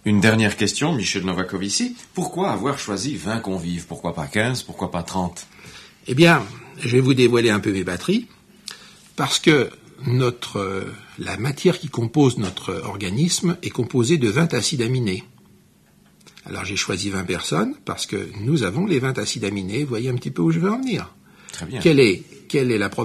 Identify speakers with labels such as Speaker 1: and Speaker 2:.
Speaker 1: Une dernière question, Michel Novakovici. Pourquoi avoir choisi 20 convives? Pourquoi pas 15? Pourquoi pas 30?
Speaker 2: Eh bien, je vais vous dévoiler un peu mes batteries, parce que la matière qui compose notre organisme est composée de 20 acides aminés. Alors j'ai choisi 20 personnes parce que nous avons les 20 acides aminés. Vous voyez un petit peu où je veux en venir.
Speaker 1: Très bien.
Speaker 2: Quelle est la